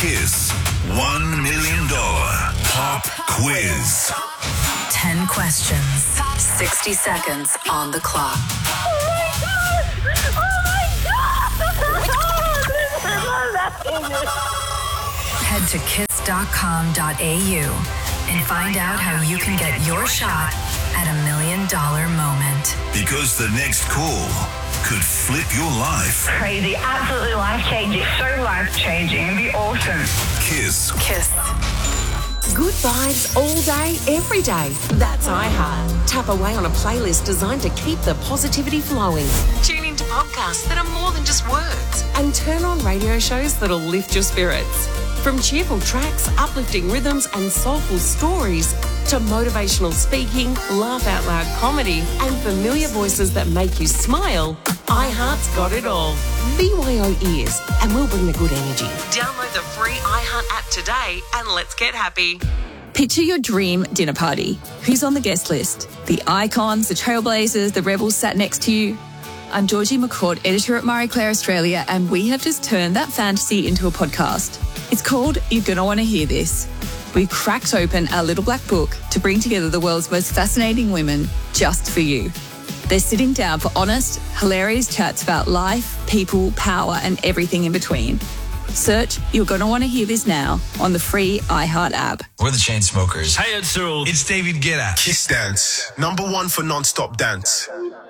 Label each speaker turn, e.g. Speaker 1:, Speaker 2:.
Speaker 1: Kiss $1 million pop quiz.
Speaker 2: 10 questions, 60 seconds on the clock. Head to kiss.com.au and find out how you can get your shot at $1 million moment.
Speaker 1: Because the next call could flip your life.
Speaker 3: Crazy, absolutely life-changing, so life-changing. It'd be awesome.
Speaker 1: Kiss.
Speaker 2: Kiss.
Speaker 4: Good vibes all day, every day. That's iHeart. Tap away on a playlist designed to keep the positivity flowing. Tune into podcasts that are more than just words. And turn on radio shows that'll lift your spirits. From cheerful tracks, uplifting rhythms and soulful stories to motivational speaking, laugh-out-loud comedy and familiar voices that make you smile, iHeart's got it all. BYO ears, and we'll bring the good energy. Download the free iHeart app today and let's get happy.
Speaker 5: Picture your dream dinner party. Who's on the guest list? The icons, the trailblazers, the rebels sat next to you. I'm Georgie McCord, editor at Marie Claire Australia, and we have just turned that fantasy into a podcast. It's called You're Gonna Want to Hear This. We've cracked open our little black book to bring together the world's most fascinating women just for you. They're sitting down for honest, hilarious chats about life, people, power, and everything in between. Search You're Gonna Want to Hear This now on the free iHeart app.
Speaker 6: We're the Chainsmokers.
Speaker 7: Hey, it's Cyril.
Speaker 8: It's David Guetta.
Speaker 9: Kiss Dance, #1 for non-stop dance.